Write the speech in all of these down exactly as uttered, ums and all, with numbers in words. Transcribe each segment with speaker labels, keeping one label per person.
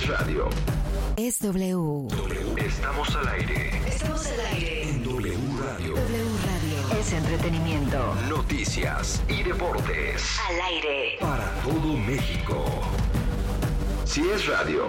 Speaker 1: radio.
Speaker 2: Es W.
Speaker 1: W. Estamos al aire.
Speaker 2: Estamos al aire.
Speaker 1: En W Radio.
Speaker 2: W Radio. Es entretenimiento.
Speaker 1: Noticias y deportes.
Speaker 2: Al aire.
Speaker 1: Para todo México. Si es radio.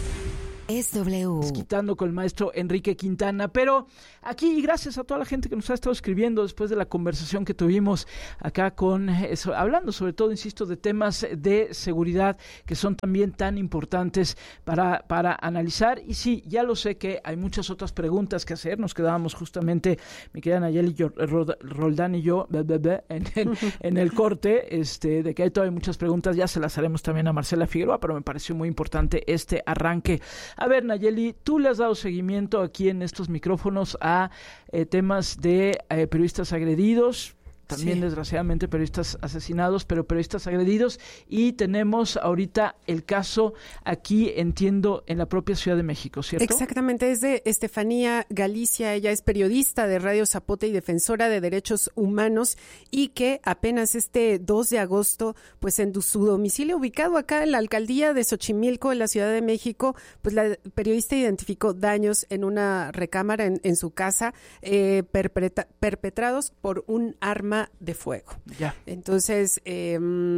Speaker 2: Es W.
Speaker 3: Quitando con el maestro Enrique Quintana, pero aquí, y gracias a toda la gente que nos ha estado escribiendo después de la conversación que tuvimos acá con, eso, hablando sobre todo, insisto, de temas de seguridad que son también tan importantes para, para analizar. Y sí, ya lo sé que hay muchas otras preguntas que hacer, nos quedábamos justamente, mi querida Nayeli Roldán y yo, blah, blah, blah, en, el, en el corte, este, de que hay todavía muchas preguntas, ya se las haremos también a Marcela Figueroa, pero me pareció muy importante este arranque. A ver, Nayeli, tú le has dado seguimiento aquí en estos micrófonos a eh, temas de eh, periodistas agredidos, también sí, desgraciadamente periodistas asesinados, pero periodistas agredidos, y tenemos ahorita el caso aquí, entiendo, en la propia Ciudad de México, ¿cierto?
Speaker 4: Exactamente, es de Estefanía Galicia, ella es periodista de Radio Zapote y defensora de derechos humanos, y que apenas este dos de agosto, pues en su domicilio ubicado acá en la alcaldía de Xochimilco, en la Ciudad de México, pues la periodista identificó daños en una recámara en, en su casa, eh, perpetra- perpetrados por un arma de fuego.
Speaker 3: Ya.
Speaker 4: Entonces, eh,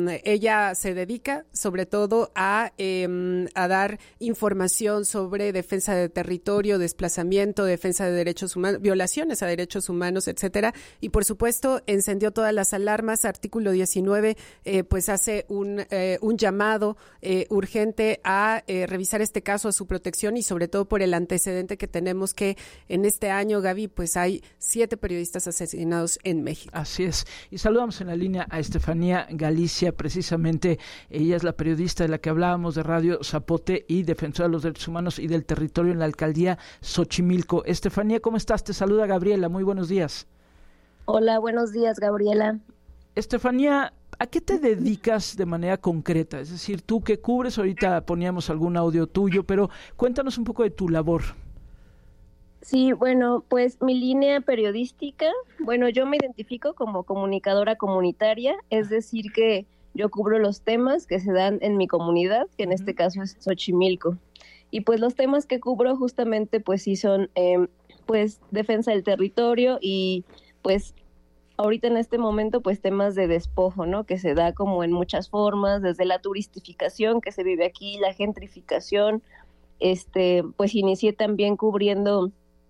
Speaker 4: ella se dedica sobre todo a, eh, a dar información sobre defensa de territorio, desplazamiento, defensa de derechos humanos, violaciones a derechos humanos, etcétera. Y por supuesto, encendió todas las alarmas. Artículo diecinueve, eh, pues hace un, eh, un llamado eh, urgente a eh, revisar este caso, a su protección y sobre todo por el antecedente que tenemos que en este año, Gaby, pues hay siete periodistas asesinados en México.
Speaker 3: Así es. Y saludamos en la línea a Estefanía Galicia, precisamente ella es la periodista de la que hablábamos de Radio Zapote y defensora de los derechos humanos y del territorio en la alcaldía Xochimilco. Estefanía, ¿cómo estás? Te saluda Gabriela, muy buenos días.
Speaker 5: Hola, buenos días, Gabriela.
Speaker 3: Estefanía, ¿a qué te dedicas de manera concreta? Es decir, tú que cubres, ahorita poníamos algún audio tuyo, pero cuéntanos un poco de tu labor.
Speaker 5: Sí, bueno, pues mi línea periodística, bueno, yo me identifico como comunicadora comunitaria, es decir que yo cubro los temas que se dan en mi comunidad, que en uh-huh. este caso es Xochimilco. Y pues los temas que cubro justamente pues sí son eh, pues defensa del territorio y pues ahorita en este momento pues temas de despojo, ¿no? Que se da como en muchas formas, desde la turistificación que se vive aquí, la gentrificación, este pues inicié también cubriendo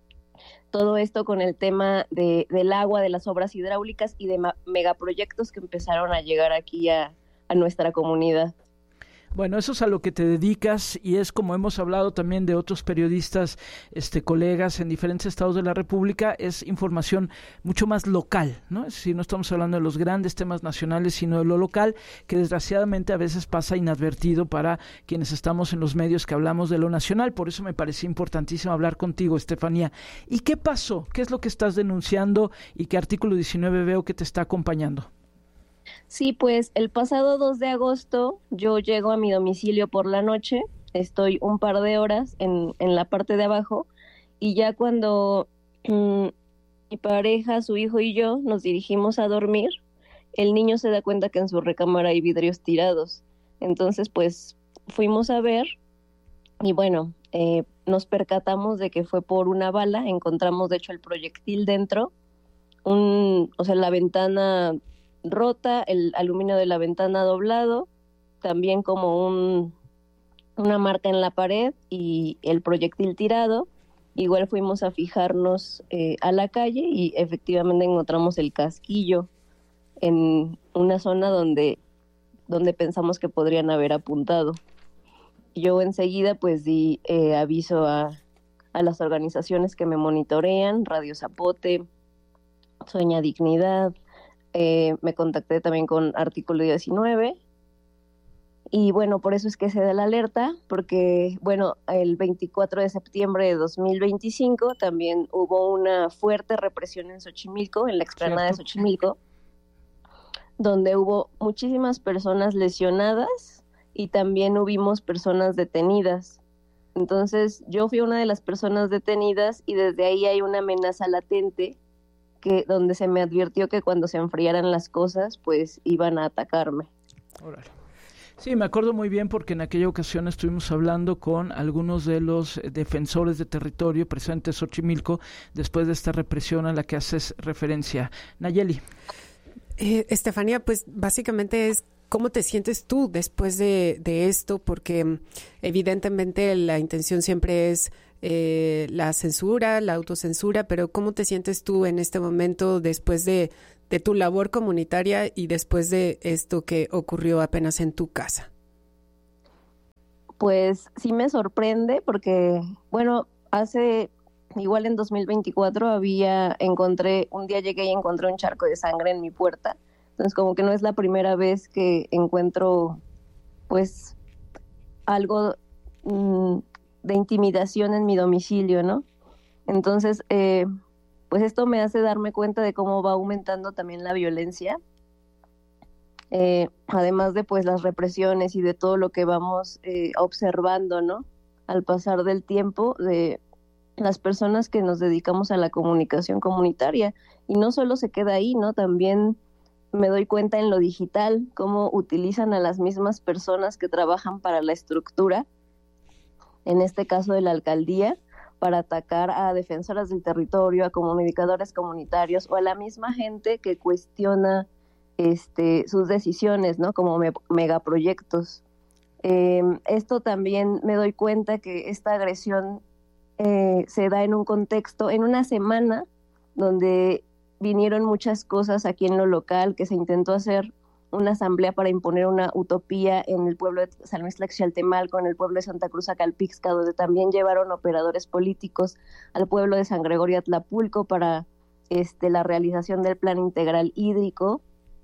Speaker 5: todo esto con el tema de, del agua, de las obras hidráulicas y de ma- megaproyectos que empezaron a llegar aquí a, a nuestra comunidad.
Speaker 3: Bueno, eso es a lo que te dedicas y es como hemos hablado también de otros periodistas, este, colegas en diferentes estados de la República, es información mucho más local, ¿no? Es decir, no estamos hablando de los grandes temas nacionales, sino de lo local, que desgraciadamente a veces pasa inadvertido para quienes estamos en los medios que hablamos de lo nacional. Por eso me parecía importantísimo hablar contigo, Estefanía. ¿Y qué pasó? ¿Qué es lo que estás denunciando y qué artículo diecinueve veo que te está acompañando?
Speaker 5: Sí, pues el pasado dos de agosto yo llego a mi domicilio por la noche, estoy un par de horas en, en la parte de abajo y ya cuando mmm, mi pareja, su hijo y yo nos dirigimos a dormir, el niño se da cuenta que en su recámara hay vidrios tirados. Entonces pues fuimos a ver y bueno, eh, nos percatamos de que fue por una bala, encontramos de hecho el proyectil dentro, un, o sea, la ventana rota, el aluminio de la ventana doblado, también como un una marca en la pared y el proyectil tirado. Igual fuimos a fijarnos eh, a la calle y efectivamente encontramos el casquillo en una zona donde, donde pensamos que podrían haber apuntado. Yo enseguida pues di eh, aviso a, a las organizaciones que me monitorean, Radio Zapote, Sueña Dignidad. Eh, me contacté también con Artículo diecinueve y bueno, por eso es que se da la alerta, porque bueno, el veinticuatro de septiembre de dos mil veinticinco también hubo una fuerte represión en Xochimilco, en la explanada de Xochimilco, donde hubo muchísimas personas lesionadas y también hubimos personas detenidas. Entonces yo fui una de las personas detenidas y desde ahí hay una amenaza latente que donde se me advirtió que cuando se enfriaran las cosas, pues iban a atacarme.
Speaker 3: Órale. Sí, me acuerdo muy bien porque en aquella ocasión estuvimos hablando con algunos de los defensores de territorio presentes en Xochimilco después de esta represión a la que haces referencia. Nayeli.
Speaker 4: Eh, Estefanía, pues básicamente es cómo te sientes tú después de, de esto, porque evidentemente la intención siempre es eh, la censura, la autocensura, pero cómo te sientes tú en este momento después de, de tu labor comunitaria y después de esto que ocurrió apenas en tu casa.
Speaker 5: Pues sí me sorprende porque, bueno, hace, igual en dos mil veinticuatro había, encontré, un día llegué y encontré un charco de sangre en mi puerta, entonces como que no es la primera vez que encuentro, pues, algo mmm, de intimidación en mi domicilio, ¿no? Entonces, eh, pues esto me hace darme cuenta de cómo va aumentando también la violencia, eh, además de pues las represiones y de todo lo que vamos eh, observando, ¿no? Al pasar del tiempo de las personas que nos dedicamos a la comunicación comunitaria. Y no solo se queda ahí, ¿no? También me doy cuenta en lo digital, cómo utilizan a las mismas personas que trabajan para la estructura, en este caso de la alcaldía, para atacar a defensoras del territorio, a comunicadores comunitarios o a la misma gente que cuestiona este, sus decisiones, ¿no? Como me, megaproyectos. Eh, esto también me doy cuenta que esta agresión eh, se da en un contexto, en una semana donde vinieron muchas cosas aquí en lo local, que se intentó hacer una asamblea para imponer una utopía en el pueblo de San Luis Tlaxcaltemalco, en el pueblo de Santa Cruz Acalpixca, donde también llevaron operadores políticos al pueblo de San Gregorio Atlapulco para este, la realización del plan integral hídrico.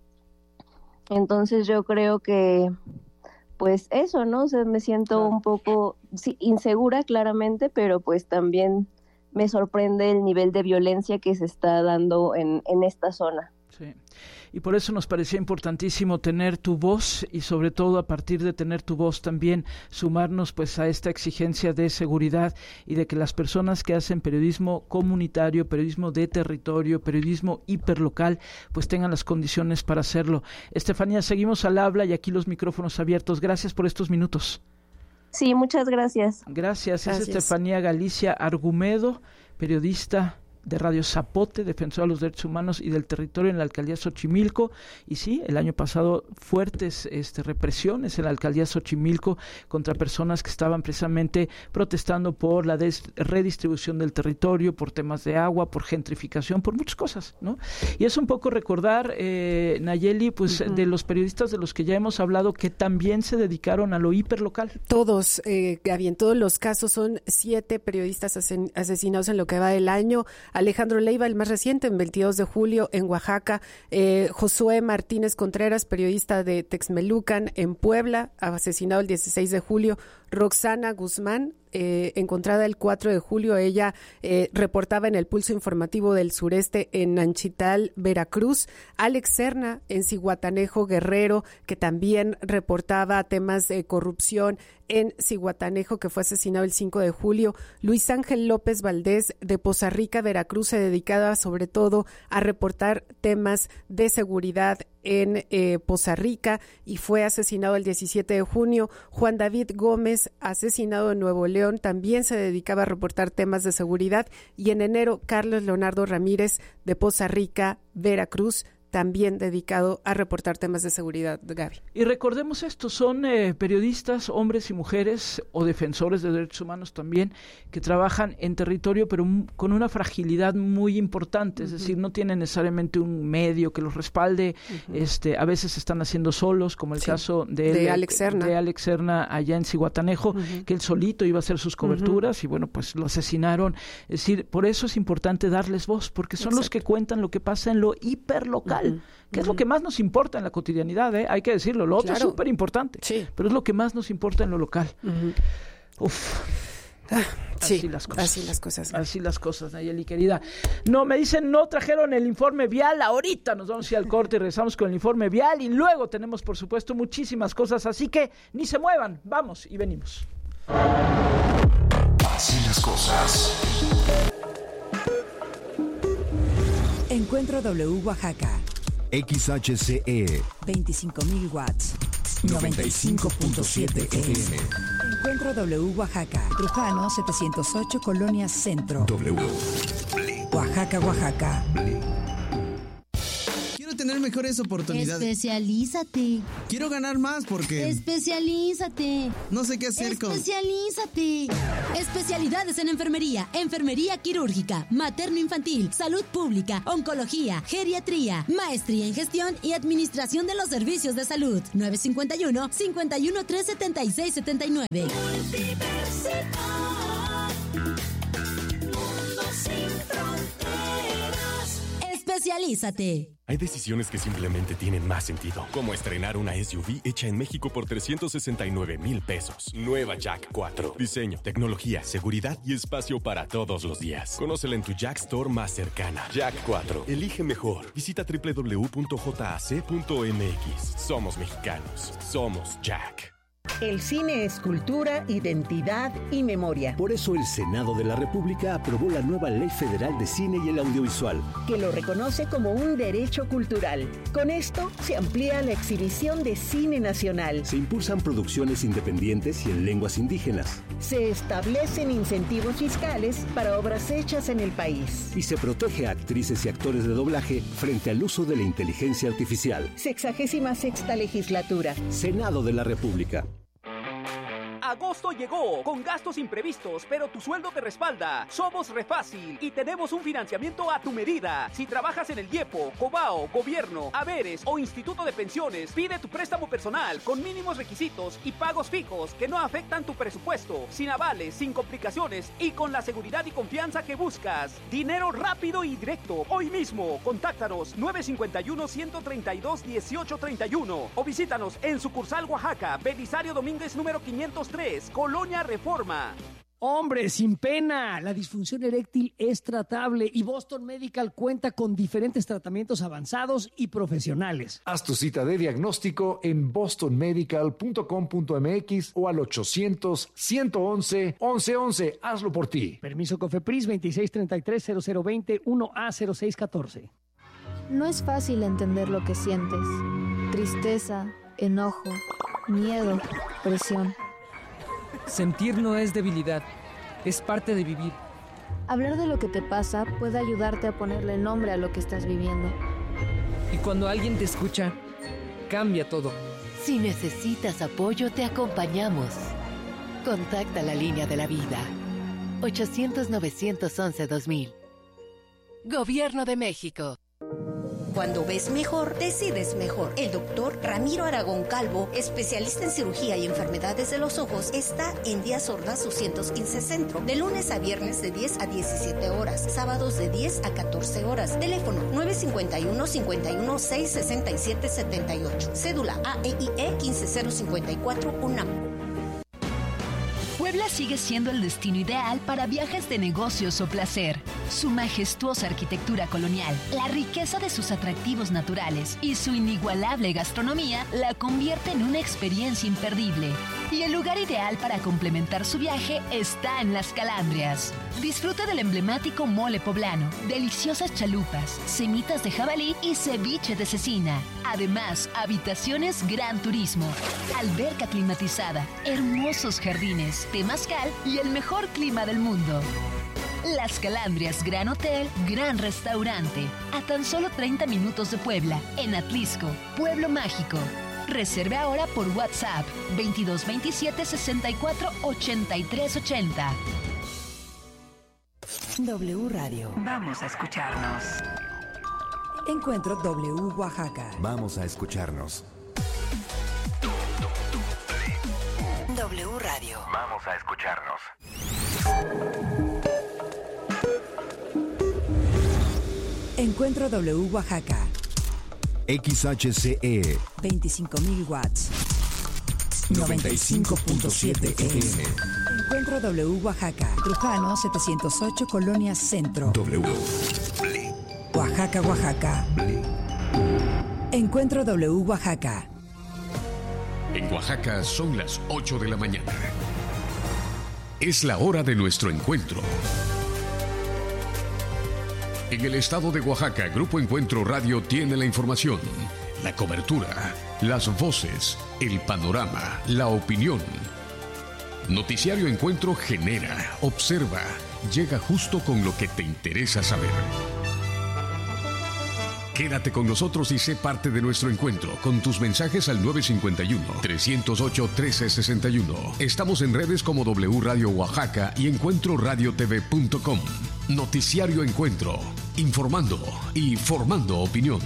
Speaker 5: Entonces yo creo que, pues eso, ¿no? O sea, me siento un poco sí, insegura claramente, pero pues también me sorprende el nivel de violencia que se está dando en, en esta zona.
Speaker 3: Sí. Y por eso nos parecía importantísimo tener tu voz y sobre todo a partir de tener tu voz también sumarnos pues a esta exigencia de seguridad y de que las personas que hacen periodismo comunitario, periodismo de territorio, periodismo hiperlocal, pues tengan las condiciones para hacerlo. Estefanía, seguimos al habla y aquí los micrófonos abiertos. Gracias por estos minutos.
Speaker 5: Sí, muchas gracias.
Speaker 3: Gracias.
Speaker 4: Gracias.
Speaker 3: Es Estefanía Galicia Argumedo, periodista de Radio Zapote, defensora de los derechos humanos y del territorio en la alcaldía Xochimilco. Y sí, el año pasado fuertes este, represiones en la alcaldía Xochimilco contra personas que estaban precisamente protestando por la des- redistribución del territorio, por temas de agua, por gentrificación, por muchas cosas, ¿no? Y es un poco recordar, eh, Nayeli, pues uh-huh. de los periodistas de los que ya hemos hablado que también se dedicaron a lo hiperlocal.
Speaker 4: Todos, eh, Gaby, en todos los casos son siete periodistas asen- asesinados en lo que va del año. Alejandro Leiva, el más reciente, en veintidós de julio en Oaxaca. Eh, Josué Martínez Contreras, periodista de Texmelucan en Puebla, asesinado el dieciséis de julio. Roxana Guzmán, eh, encontrada el cuatro de julio, ella eh, reportaba en el Pulso Informativo del Sureste en Nanchital, Veracruz. Alex Serna en Zihuatanejo, Guerrero, que también reportaba temas de corrupción en Zihuatanejo, que fue asesinado el cinco de julio. Luis Ángel López Valdés de Poza Rica, Veracruz, se dedicaba sobre todo a reportar temas de seguridad en eh, Poza Rica y fue asesinado el diecisiete de junio. Juan David Gómez, asesinado en Nuevo León, también se dedicaba a reportar temas de seguridad. Y en enero, Carlos Leonardo Ramírez de Poza Rica, Veracruz, también dedicado a reportar temas de seguridad, Gaby.
Speaker 3: Y recordemos esto, son eh, periodistas, hombres y mujeres, o defensores de derechos humanos también, que trabajan en territorio, pero m- con una fragilidad muy importante, es uh-huh. decir, no tienen necesariamente un medio que los respalde, uh-huh. este, a veces están haciendo solos, como el sí. caso de,
Speaker 4: de,
Speaker 3: él,
Speaker 4: Alex Serna.
Speaker 3: de Alex Serna allá en Zihuatanejo, uh-huh. que él solito iba a hacer sus coberturas, uh-huh. y bueno, pues lo asesinaron. Es decir, por eso es importante darles voz, porque son Exacto. los que cuentan lo que pasa en lo hiperlocal. Uh-huh. Que es uh-huh. lo que más nos importa en la cotidianidad, ¿eh? Hay que decirlo, lo otro claro. es súper importante,
Speaker 4: sí.
Speaker 3: pero es lo que más nos importa en lo local. Uh-huh. Uf.
Speaker 4: Ah,
Speaker 3: así
Speaker 4: sí,
Speaker 3: las cosas.
Speaker 4: Así las cosas.
Speaker 3: Así las cosas, Nayeli, querida. No, me dicen, no trajeron el informe vial. Ahorita nos vamos a ir al corte y regresamos con el informe vial. Y luego tenemos, por supuesto, muchísimas cosas. Así que ni se muevan. Vamos y venimos.
Speaker 1: Así las cosas.
Speaker 2: Encuentro W Oaxaca.
Speaker 1: X H C E
Speaker 2: veinticinco mil watts.
Speaker 6: noventa y cinco punto siete F M. Encuentro W Oaxaca. Trujano setecientos ocho, Colonia Centro.
Speaker 1: W.
Speaker 6: Oaxaca, Oaxaca.
Speaker 7: Quiero tener mejores oportunidades.
Speaker 8: Especialízate.
Speaker 7: Quiero ganar más porque...
Speaker 8: Especialízate.
Speaker 7: No sé qué hacer con...
Speaker 8: Especialízate. Especialidades en enfermería, enfermería quirúrgica, materno-infantil, salud pública, oncología, geriatría, maestría en gestión y administración de los servicios de salud. nueve cinco uno, cinco uno tres, siete seis siete nueve. Especialízate.
Speaker 9: Hay decisiones que simplemente tienen más sentido, como estrenar una S U V hecha en México por trescientos sesenta y nueve mil pesos. Nueva Jack cuatro. Diseño, tecnología, seguridad y espacio para todos los días. Conócela en tu Jack Store más cercana. Jack cuatro. Elige mejor. Visita doble u doble u doble u punto jac punto m x. Somos mexicanos. Somos Jack.
Speaker 10: El cine es cultura, identidad y memoria.
Speaker 11: Por eso el Senado de la República aprobó la nueva Ley Federal de Cine y el Audiovisual,
Speaker 10: que lo reconoce como un derecho cultural. Con esto se amplía la exhibición de cine nacional.
Speaker 11: Se impulsan producciones independientes y en lenguas indígenas.
Speaker 10: Se establecen incentivos fiscales para obras hechas en el país.
Speaker 11: Y se protege a actrices y actores de doblaje frente al uso de la inteligencia artificial.
Speaker 10: Sexagésima sexta legislatura.
Speaker 11: Senado de la República.
Speaker 12: Agosto llegó, con gastos imprevistos, pero tu sueldo te respalda. Somos Refácil y tenemos un financiamiento a tu medida. Si trabajas en el IEPO, Cobao, Gobierno, Haberes o Instituto de Pensiones, pide tu préstamo personal con mínimos requisitos y pagos fijos que no afectan tu presupuesto, sin avales, sin complicaciones y con la seguridad y confianza que buscas. Dinero rápido y directo. Hoy mismo, contáctanos nueve cinco uno, uno tres dos, uno ocho tres uno o visítanos en sucursal Oaxaca, Belisario Domínguez número quinientos tres. Colonia Reforma.
Speaker 13: Hombre, sin pena, la disfunción eréctil es tratable y Boston Medical cuenta con diferentes tratamientos avanzados y profesionales.
Speaker 14: Haz tu cita de diagnóstico en boston medical punto com punto m x o al ochocientos, ciento once, once once. Hazlo por ti.
Speaker 13: Permiso COFEPRIS veintiséis treinta y tres, cero cero veinte, uno A cero seis catorce.
Speaker 15: No es fácil entender lo que sientes. Tristeza, enojo, miedo, presión.
Speaker 16: Sentir no es debilidad, es parte de vivir.
Speaker 15: Hablar de lo que te pasa puede ayudarte a ponerle nombre a lo que estás viviendo.
Speaker 16: Y cuando alguien te escucha, cambia todo.
Speaker 2: Si necesitas apoyo, te acompañamos. Contacta la línea de la vida. ochocientos, novecientos once, dos mil. Gobierno de México.
Speaker 17: Cuando ves mejor, decides mejor. El doctor Ramiro Aragón Calvo, especialista en cirugía y enfermedades de los ojos, está en Díaz Ordaz doscientos quince Centro, de lunes a viernes de diez a diecisiete horas, sábados de diez a catorce horas. Teléfono nueve cinco uno, cinco uno seis, seis siete siete ocho. Cédula A E I E quince cero cincuenta y cuatro, UNAM.
Speaker 18: Puebla sigue siendo el destino ideal para viajes de negocios o placer. Su majestuosa arquitectura colonial, la riqueza de sus atractivos naturales y su inigualable gastronomía la convierte en una experiencia imperdible. Y el lugar ideal para complementar su viaje está en Las Calandrias. Disfruta del emblemático mole poblano, deliciosas chalupas, semitas de jabalí y ceviche de cecina. Además, habitaciones Gran Turismo, alberca climatizada, hermosos jardines, temazcal y el mejor clima del mundo. Las Calandrias Gran Hotel, Gran Restaurante, a tan solo treinta minutos de Puebla, en Atlisco, Pueblo Mágico. Reserve ahora por WhatsApp veintidós veintisiete sesenta y cuatro ochenta y tres ochenta.
Speaker 2: W Radio. Vamos a escucharnos.
Speaker 6: Encuentro W Oaxaca.
Speaker 1: Vamos a escucharnos.
Speaker 2: W Radio.
Speaker 1: Vamos a escucharnos.
Speaker 6: Encuentro W Oaxaca.
Speaker 1: X H C E
Speaker 6: veinticinco mil watts. noventa y cinco punto siete F M. Encuentro W Oaxaca. Trujano setecientos ocho, Colonia Centro.
Speaker 1: W.
Speaker 6: Oaxaca, Oaxaca. Encuentro W Oaxaca.
Speaker 19: En Oaxaca son las ocho de la mañana. Es la hora de nuestro encuentro. En el estado de Oaxaca, Grupo Encuentro Radio tiene la información, la cobertura, las voces el panorama, la opinión. Noticiario Encuentro genera, observa, llega justo con lo que te interesa saber. Quédate con nosotros y sé parte de nuestro encuentro con tus mensajes al nueve cinco uno, tres cero ocho, uno tres seis uno. Estamos en redes como W Radio Oaxaca y encuentro radio t v punto com. Noticiario Encuentro, informando y formando opinión.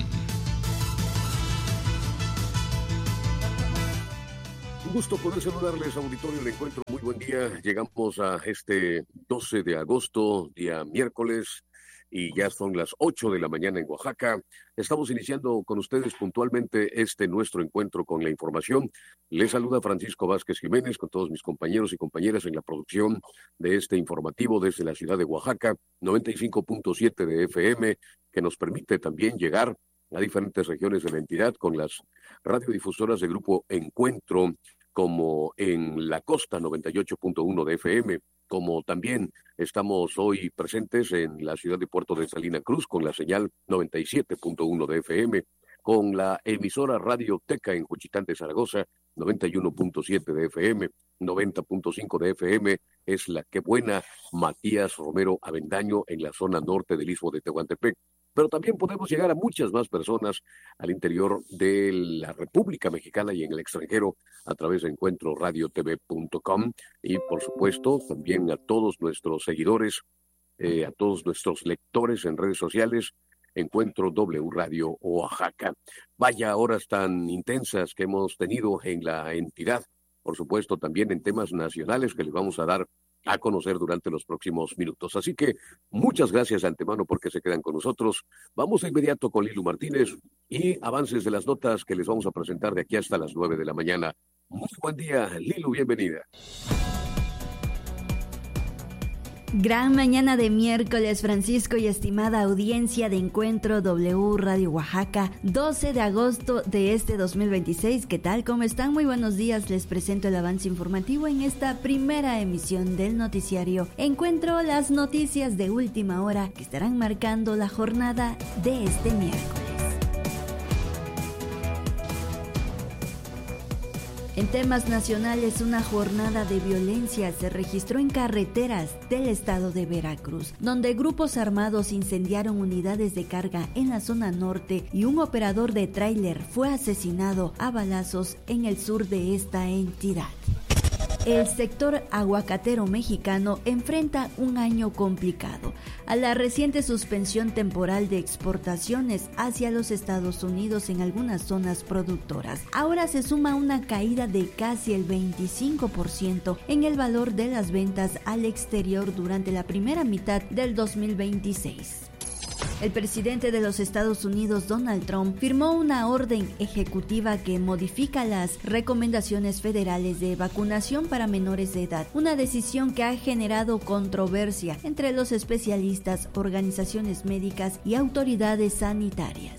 Speaker 20: Un gusto poder saludarles, auditorio del Encuentro. Muy buen día. Llegamos a este doce de agosto, día miércoles, y ya son las ocho de la mañana en Oaxaca. Estamos iniciando con ustedes puntualmente este nuestro encuentro con la información. Les saluda Francisco Vázquez Jiménez con todos mis compañeros y compañeras en la producción de este informativo desde la ciudad de Oaxaca, noventa y cinco punto siete de F M, que nos permite también llegar a diferentes regiones de la entidad con las radiodifusoras de Grupo Encuentro, como en la costa noventa y ocho punto uno de F M, como también estamos hoy presentes en la ciudad de Puerto de Salina Cruz con la señal noventa y siete punto uno de F M, con la emisora Radio Teca en Juchitán de Zaragoza, noventa y uno punto siete de F M, noventa punto cinco de F M es la Qué Buena Matías Romero Avendaño en la zona norte del Istmo de Tehuantepec. Pero también podemos llegar a muchas más personas al interior de la República Mexicana y en el extranjero a través de encuentro radio t v punto com y, por supuesto, también a todos nuestros seguidores, eh, a todos nuestros lectores en redes sociales, Encuentro W Radio Oaxaca. Vaya horas tan intensas que hemos tenido en la entidad, por supuesto, también en temas nacionales que les vamos a dar a conocer durante los próximos minutos. Así que muchas gracias de antemano porque se quedan con nosotros. Vamos de inmediato con Lilu Martínez y avances de las notas que les vamos a presentar de aquí hasta las nueve de la mañana. Muy buen día, Lilu, bienvenida.
Speaker 21: Gran mañana de miércoles, Francisco, y estimada audiencia de Encuentro W Radio Oaxaca, doce de agosto de este dos mil veintiséis. ¿Qué tal? ¿Cómo están? Muy buenos días. Les presento el avance informativo en esta primera emisión del noticiario Encuentro, las noticias de última hora que estarán marcando la jornada de este miércoles. En temas nacionales, una jornada de violencia se registró en carreteras del estado de Veracruz, donde grupos armados incendiaron unidades de carga en la zona norte y un operador de tráiler fue asesinado a balazos en el sur de esta entidad. El sector aguacatero mexicano enfrenta un año complicado a la reciente suspensión temporal de exportaciones hacia los Estados Unidos en algunas zonas productoras. Ahora se suma una caída de casi el veinticinco por ciento en el valor de las ventas al exterior durante la primera mitad del dos mil veintiséis. El presidente de los Estados Unidos, Donald Trump, firmó una orden ejecutiva que modifica las recomendaciones federales de vacunación para menores de edad, una decisión que ha generado controversia entre los especialistas, organizaciones médicas y autoridades sanitarias.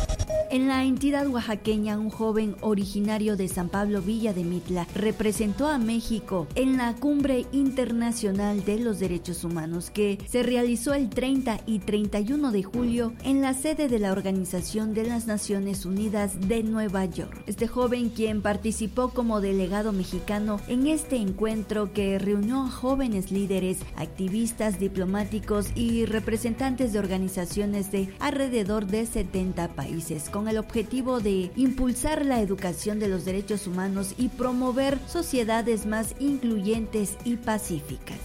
Speaker 21: En la entidad oaxaqueña, un joven originario de San Pablo Villa de Mitla representó a México en la Cumbre Internacional de los Derechos Humanos que se realizó el treinta y treinta y uno de julio en la sede de la Organización de las Naciones Unidas de Nueva York. Este joven, quien participó como delegado mexicano en este encuentro que reunió a jóvenes líderes, activistas, diplomáticos y representantes de organizaciones de alrededor de setenta países, con el objetivo de impulsar la educación de los derechos humanos y promover sociedades más incluyentes y pacíficas.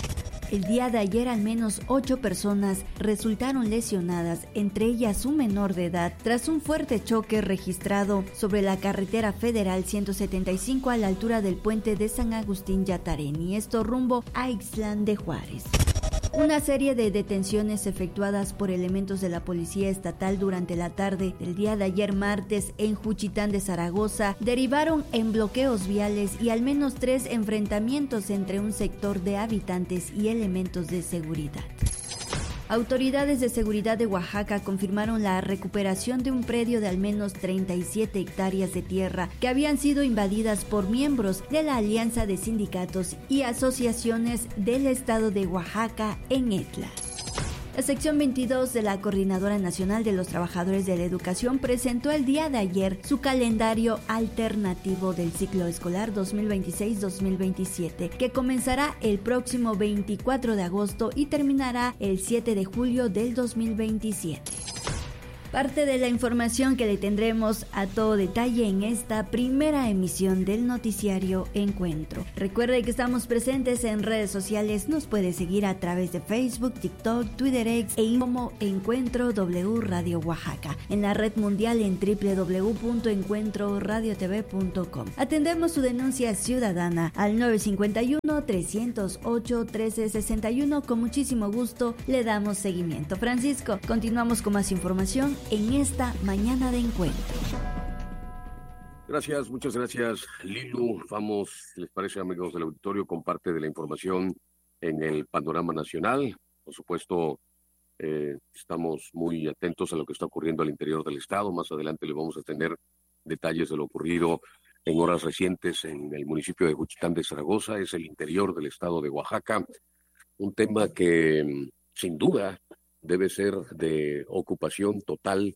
Speaker 21: El día de ayer, al menos ocho personas resultaron lesionadas, entre ellas un menor de edad, tras un fuerte choque registrado sobre la carretera federal ciento setenta y cinco a la altura del puente de San Agustín Yatareni, esto rumbo a Ixtlán de Juárez. Una serie de detenciones efectuadas por elementos de la Policía Estatal durante la tarde del día de ayer martes en Juchitán de Zaragoza derivaron en bloqueos viales y al menos tres enfrentamientos entre un sector de habitantes y elementos de seguridad. Autoridades de seguridad de Oaxaca confirmaron la recuperación de un predio de al menos treinta y siete hectáreas de tierra que habían sido invadidas por miembros de la Alianza de Sindicatos y Asociaciones del Estado de Oaxaca en Etla. La sección veintidós de la Coordinadora Nacional de los Trabajadores de la Educación presentó el día de ayer su calendario alternativo del ciclo escolar dos mil veintiséis dos mil veintisiete, que comenzará el próximo veinticuatro de agosto y terminará el siete de julio del dos mil veintisiete. Parte de la información que le tendremos a todo detalle en esta primera emisión del noticiario Encuentro. Recuerde que estamos presentes en redes sociales, nos puede seguir a través de Facebook, TikTok, Twitter X e como Encuentro W Radio Oaxaca, en la red mundial en doble u doble u doble u punto encuentro radio t v punto com. Atendemos su denuncia ciudadana al nueve cinco uno, tres cero ocho, uno tres seis uno. Con muchísimo gusto le damos seguimiento. Francisco, continuamos con más información en esta mañana de Encuentro.
Speaker 20: Gracias, muchas gracias, Lilu. Vamos, ¿les parece, amigos del auditorio, con parte de la información en el panorama nacional? Por supuesto, eh, estamos muy atentos a lo que está ocurriendo al interior del estado. Más adelante le vamos a tener detalles de lo ocurrido en horas recientes en el municipio de Juchitán de Zaragoza. Es el interior del estado de Oaxaca, un tema que sin duda debe ser de ocupación total,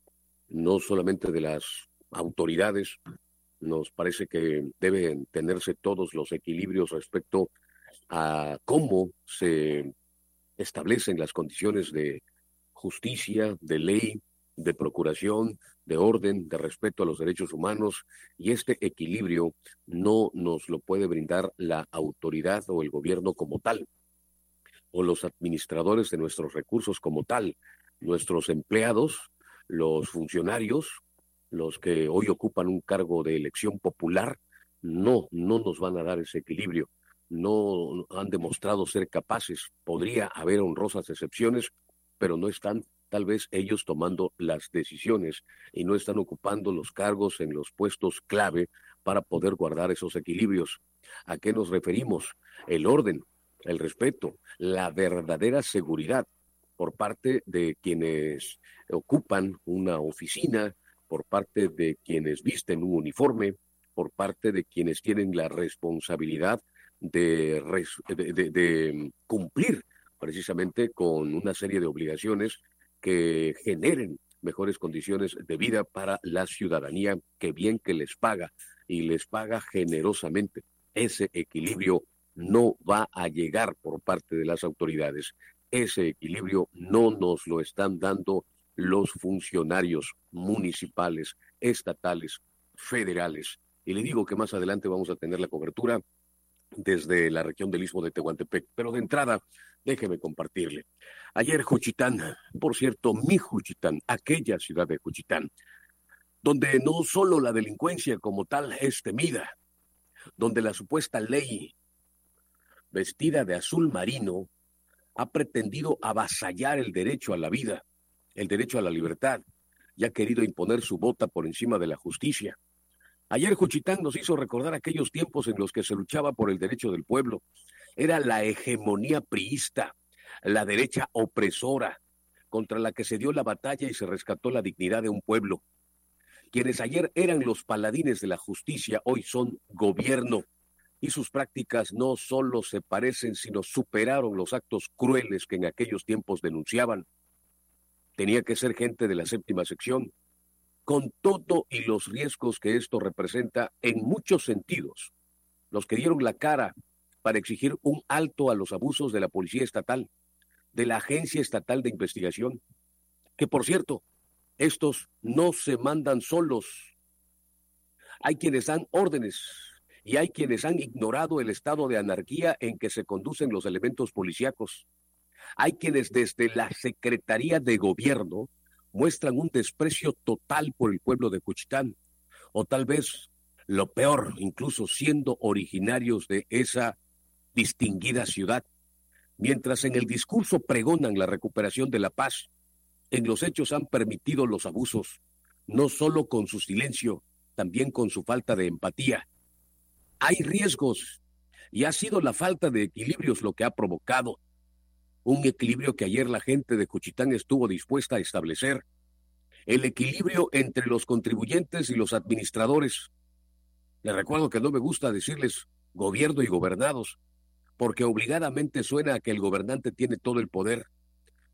Speaker 20: no solamente de las autoridades. Nos parece que deben tenerse todos los equilibrios respecto a cómo se establecen las condiciones de justicia, de ley, de procuración, de orden, de respeto a los derechos humanos, y este equilibrio no nos lo puede brindar la autoridad o el gobierno como tal, o los administradores de nuestros recursos como tal. Nuestros empleados, los funcionarios, los que hoy ocupan un cargo de elección popular, no, no nos van a dar ese equilibrio. No han demostrado ser capaces. Podría haber honrosas excepciones, pero no están tal vez ellos tomando las decisiones y no están ocupando los cargos en los puestos clave para poder guardar esos equilibrios. ¿A qué nos referimos? El orden, el respeto, la verdadera seguridad por parte de quienes ocupan una oficina, por parte de quienes visten un uniforme, por parte de quienes tienen la responsabilidad de, de, de, de cumplir precisamente con una serie de obligaciones que generen mejores condiciones de vida para la ciudadanía, que bien que les paga y les paga generosamente. Ese equilibrio no va a llegar por parte de las autoridades. Ese equilibrio no nos lo están dando los funcionarios municipales, estatales, federales. Y le digo que más adelante vamos a tener la cobertura desde la región del Istmo de Tehuantepec. Pero de entrada, déjeme compartirle. Ayer Juchitán, por cierto, mi Juchitán, aquella ciudad de Juchitán, donde no solo la delincuencia como tal es temida, donde la supuesta ley vestida de azul marino ha pretendido avasallar el derecho a la vida, el derecho a la libertad, y ha querido imponer su bota por encima de la justicia. Ayer Juchitán nos hizo recordar aquellos tiempos en los que se luchaba por el derecho del pueblo. Era la hegemonía priista, la derecha opresora, contra la que se dio la batalla y se rescató la dignidad de un pueblo. Quienes ayer eran los paladines de la justicia, hoy son gobierno, y sus prácticas no solo se parecen, sino superaron los actos crueles que en aquellos tiempos denunciaban. Tenía que ser gente de la séptima sección, con todo y los riesgos que esto representa en muchos sentidos. Los que dieron la cara para exigir un alto a los abusos de la Policía Estatal, de la Agencia Estatal de Investigación, que por cierto, estos no se mandan solos. Hay quienes dan órdenes y hay quienes han ignorado el estado de anarquía en que se conducen los elementos policíacos. Hay quienes desde la Secretaría de Gobierno muestran un desprecio total por el pueblo de Juchitán, o tal vez lo peor, incluso siendo originarios de esa distinguida ciudad. Mientras en el discurso pregonan la recuperación de la paz, en los hechos han permitido los abusos, no solo con su silencio, también con su falta de empatía. Hay riesgos y ha sido la falta de equilibrios lo que ha provocado un equilibrio que ayer la gente de Juchitán estuvo dispuesta a establecer. El equilibrio entre los contribuyentes y los administradores. Les recuerdo que no me gusta decirles gobierno y gobernados, porque obligadamente suena a que el gobernante tiene todo el poder.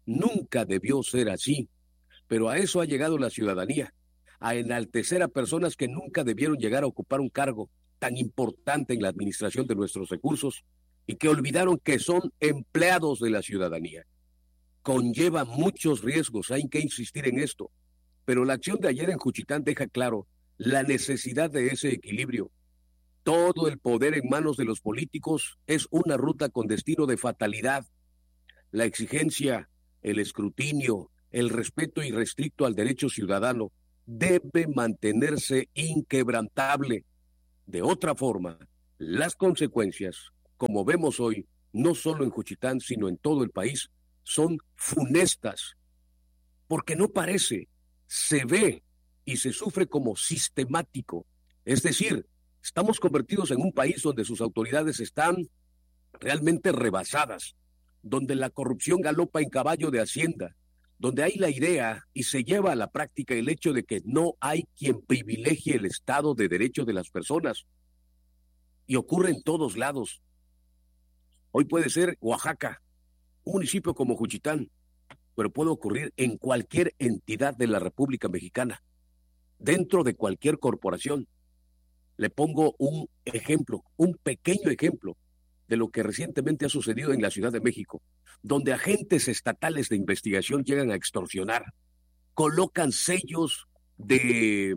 Speaker 20: Nunca debió ser así, pero a eso ha llegado la ciudadanía, a enaltecer a personas que nunca debieron llegar a ocupar un cargo tan importante en la administración de nuestros recursos y que olvidaron que son empleados de la ciudadanía. Conlleva muchos riesgos, hay que insistir en esto, pero la acción de ayer en Juchitán deja claro la necesidad de ese equilibrio. Todo el poder en manos de los políticos es una ruta con destino de fatalidad. La exigencia, el escrutinio, el respeto irrestricto al derecho ciudadano debe mantenerse inquebrantable. De otra forma, las consecuencias, como vemos hoy, no solo en Juchitán, sino en todo el país, son funestas, porque no parece, se ve y se sufre como sistemático. Es decir, estamos convertidos en un país donde sus autoridades están realmente rebasadas, donde la corrupción galopa en caballo de Hacienda, donde hay la idea y se lleva a la práctica el hecho de que no hay quien privilegie el Estado de Derecho de las personas. Y ocurre en todos lados. Hoy puede ser Oaxaca, un municipio como Juchitán, pero puede ocurrir en cualquier entidad de la República Mexicana, dentro de cualquier corporación. Le pongo un ejemplo, un pequeño ejemplo de lo que recientemente ha sucedido en la Ciudad de México, donde agentes estatales de investigación llegan a extorsionar, colocan sellos de,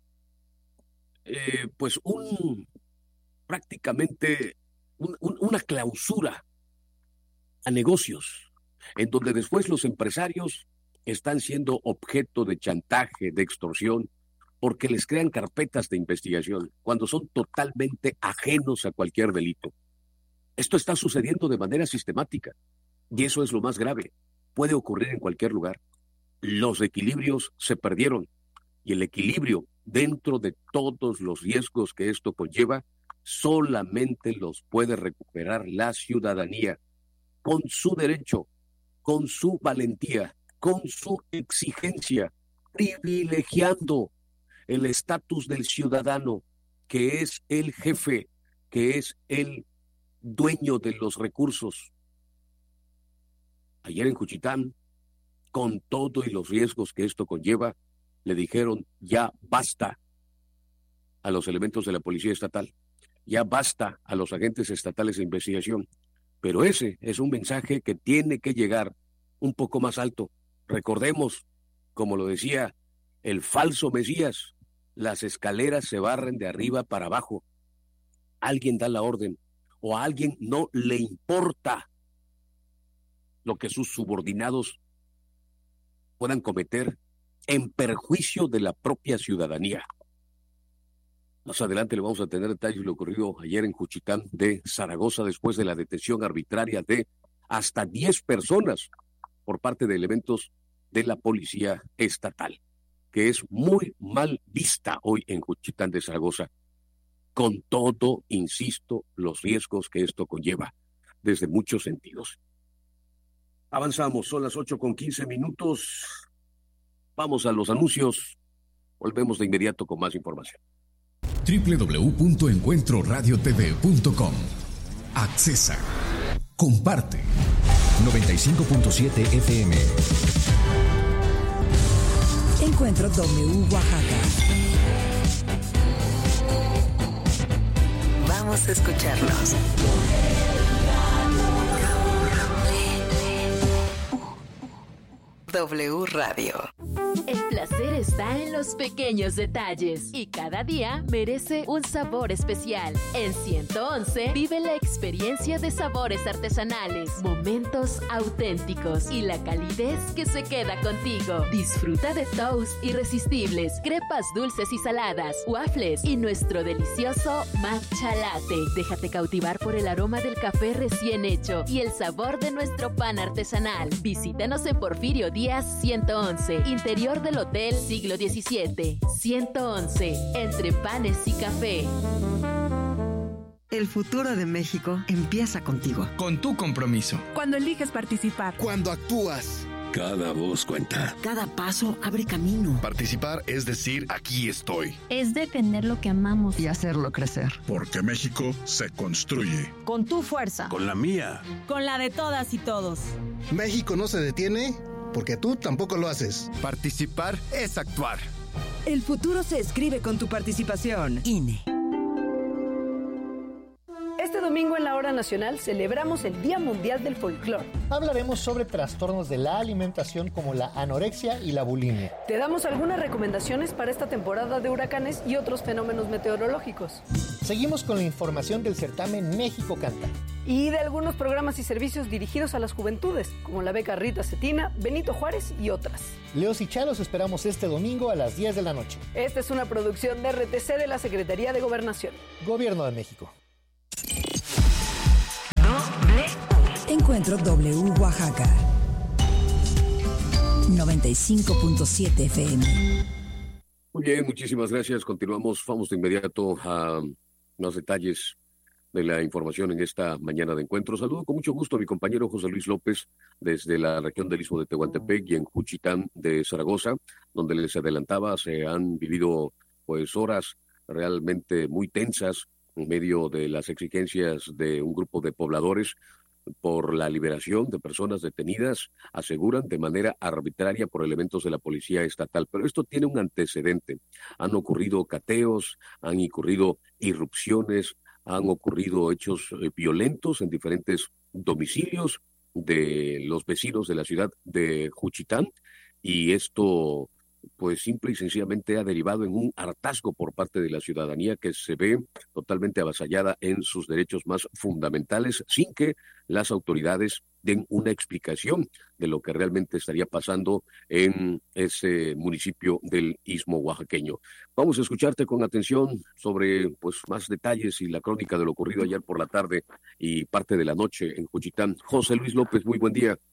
Speaker 20: eh, pues, un, prácticamente un, un, una clausura a negocios, en donde después los empresarios están siendo objeto de chantaje, de extorsión, porque les crean carpetas de investigación, cuando son totalmente ajenos a cualquier delito. Esto está sucediendo de manera sistemática, y eso es lo más grave. Puede ocurrir en cualquier lugar. Los equilibrios se perdieron, y el equilibrio dentro de todos los riesgos que esto conlleva, solamente los puede recuperar la ciudadanía, con su derecho, con su valentía, con su exigencia, privilegiando el estatus del ciudadano, que es el jefe, que es el dueño de los recursos. Ayer en Juchitán, con todo y los riesgos que esto conlleva, le dijeron ya basta a los elementos de la Policía Estatal, ya basta a los agentes estatales de investigación. Pero ese es un mensaje que tiene que llegar un poco más alto. Recordemos, como lo decía el falso Mesías, las escaleras se barren de arriba para abajo. Alguien da la orden, o a alguien no le importa lo que sus subordinados puedan cometer en perjuicio de la propia ciudadanía. Más adelante le vamos a tener detalles de lo ocurrido ayer en Juchitán de Zaragoza después de la detención arbitraria de hasta diez personas por parte de elementos de la Policía Estatal, que es muy mal vista hoy en Juchitán de Zaragoza, con todo, insisto, los riesgos que esto conlleva desde muchos sentidos. Avanzamos, son las ocho con quince minutos. Vamos a los anuncios. Volvemos de inmediato con más información.
Speaker 19: doble u doble u doble u punto encuentro radio t v punto com. Accesa. Comparte.
Speaker 5: noventa y cinco punto siete F M.
Speaker 6: Encuentro W Oaxaca.
Speaker 2: Vamos a escucharlos. W Radio.
Speaker 22: El placer está en los pequeños detalles y cada día merece un sabor especial. En ciento once vive la experiencia de sabores artesanales, momentos auténticos y la calidez que se queda contigo. Disfruta de toast irresistibles, crepas dulces y saladas, waffles y nuestro delicioso matcha latte. Déjate cautivar por el aroma del café recién hecho y el sabor de nuestro pan artesanal. Visítanos en Porfirio Díaz ciento once, interior del Hotel Siglo diecisiete. ciento once, entre panes y café.
Speaker 23: El futuro de México empieza contigo.
Speaker 24: Con tu compromiso.
Speaker 25: Cuando eliges participar.
Speaker 24: Cuando actúas.
Speaker 1: Cada voz cuenta.
Speaker 3: Cada paso abre camino.
Speaker 1: Participar es decir, aquí estoy.
Speaker 4: Es defender lo que amamos
Speaker 3: y hacerlo crecer.
Speaker 1: Porque México se construye.
Speaker 7: Con tu fuerza.
Speaker 1: Con la mía.
Speaker 7: Con la de todas y todos.
Speaker 24: México no se detiene porque tú tampoco lo haces.
Speaker 1: Participar es actuar.
Speaker 7: El futuro se escribe con tu participación. I N E.
Speaker 25: Este domingo en la Hora Nacional celebramos el Día Mundial del Folclor.
Speaker 26: Hablaremos sobre trastornos de la alimentación como la anorexia y la bulimia.
Speaker 25: Te damos algunas recomendaciones para esta temporada de huracanes y otros fenómenos meteorológicos.
Speaker 26: Seguimos con la información del certamen México Canta.
Speaker 25: Y de algunos programas y servicios dirigidos a las juventudes, como la beca Rita Cetina, Benito Juárez y otras.
Speaker 26: Leos y Chalos esperamos este domingo a las diez de la noche.
Speaker 25: Esta es una producción de R T C de la Secretaría de Gobernación.
Speaker 26: Gobierno de México.
Speaker 6: Encuentro W Oaxaca noventa y cinco punto siete F M.
Speaker 20: Muy bien, muchísimas gracias. Continuamos, vamos de inmediato a más detalles de la información en esta mañana de encuentro. Saludo con mucho gusto a mi compañero José Luis López desde la región del Istmo de Tehuantepec y en Juchitán de Zaragoza, donde les adelantaba, se han vivido pues horas realmente muy tensas en medio de las exigencias de un grupo de pobladores por la liberación de personas detenidas, aseguran, de manera arbitraria por elementos de la policía estatal. Pero esto tiene un antecedente. Han ocurrido cateos, han ocurrido irrupciones, han ocurrido hechos eh, violentos en diferentes domicilios de los vecinos de la ciudad de Juchitán, y esto pues simple y sencillamente ha derivado en un hartazgo por parte de la ciudadanía que se ve totalmente avasallada en sus derechos más fundamentales, sin que las autoridades den una explicación de lo que realmente estaría pasando en ese municipio del Istmo oaxaqueño. Vamos a escucharte con atención sobre pues más detalles y la crónica de lo ocurrido ayer por la tarde y parte de la noche en Juchitán. José Luis López, muy buen día.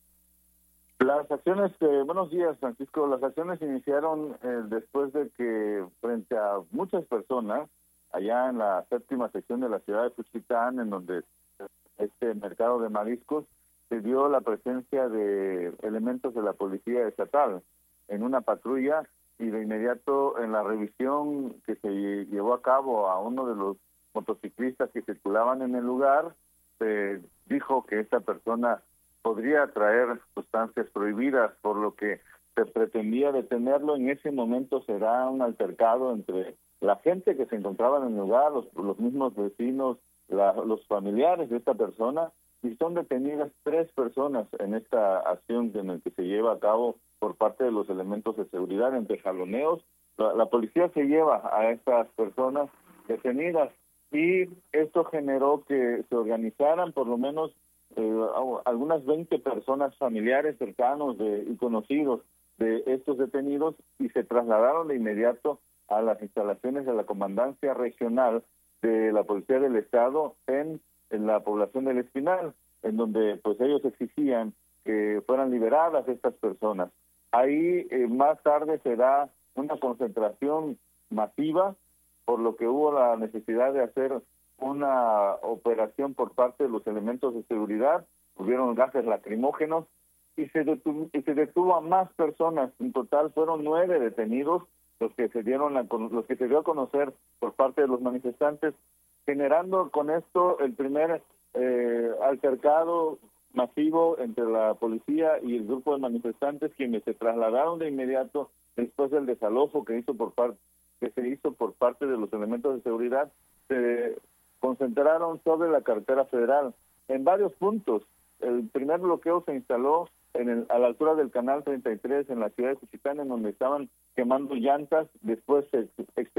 Speaker 27: Las acciones, eh, buenos días, Francisco. Las acciones iniciaron eh, después de que frente a muchas personas allá en la séptima sección de la ciudad de Juchitán, en donde este mercado de mariscos, se dio la presencia de elementos de la policía estatal en una patrulla, y de inmediato en la revisión que se llevó a cabo a uno de los motociclistas que circulaban en el lugar, se dijo que esta persona podría traer sustancias prohibidas, por lo que se pretendía detenerlo. En ese momento será un altercado entre la gente que se encontraba en el lugar, los, los mismos vecinos, la, los familiares de esta persona, y son detenidas tres personas en esta acción en la que se lleva a cabo por parte de los elementos de seguridad entre jaloneos. La, la policía se lleva a estas personas detenidas, y esto generó que se organizaran por lo menos Eh, algunas veinte personas, familiares cercanos de, y conocidos de estos detenidos, y se trasladaron de inmediato a las instalaciones de la Comandancia Regional de la Policía del Estado en, en la población del Espinal, en donde pues ellos exigían que fueran liberadas estas personas. Ahí eh, más tarde se da una concentración masiva, por lo que hubo la necesidad de hacer una operación por parte de los elementos de seguridad. Hubieron gases lacrimógenos y se detuvo, y se detuvo a más personas. En total fueron nueve detenidos los que se dieron a, los que se dio a conocer por parte de los manifestantes, generando con esto el primer eh, altercado masivo entre la policía y el grupo de manifestantes, quienes se trasladaron de inmediato después del desalojo que hizo por parte que se hizo por parte de los elementos de seguridad. Se concentraron sobre la carretera federal en varios puntos. El primer bloqueo se instaló en el, a la altura del canal treinta y tres en la ciudad de Juchitán, en donde estaban quemando llantas. Después se